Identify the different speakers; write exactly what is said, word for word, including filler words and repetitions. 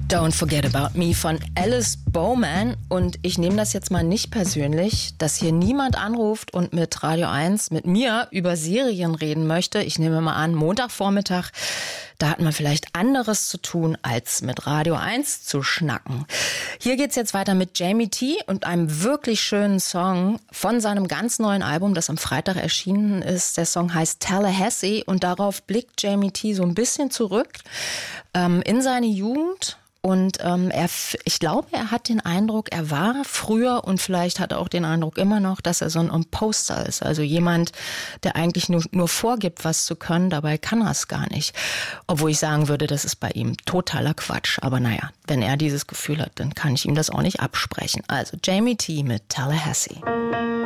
Speaker 1: Don't Forget About Me von Alice Bowman. Und ich nehme das jetzt mal nicht persönlich, dass hier niemand anruft und mit Radio eins, mit mir über Serien reden möchte. Ich nehme mal an, Montagvormittag, da hat man vielleicht anderes zu tun, als mit Radio eins zu schnacken. Hier geht's jetzt weiter mit Jamie T. und einem wirklich schönen Song von seinem ganz neuen Album, das am Freitag erschienen ist. Der Song heißt Tallahassee und darauf blickt Jamie T. so ein bisschen zurück ähm, in seine Jugend. Und ähm, er, ich glaube, er hat den Eindruck, er war früher und vielleicht hat er auch den Eindruck immer noch, dass er so ein Imposter ist. Also jemand, der eigentlich nur, nur vorgibt, was zu können, dabei kann er es gar nicht. Obwohl ich sagen würde, das ist bei ihm totaler Quatsch. Aber naja, wenn er dieses Gefühl hat, dann kann ich ihm das auch nicht absprechen. Also Jamie T. mit Tallahassee.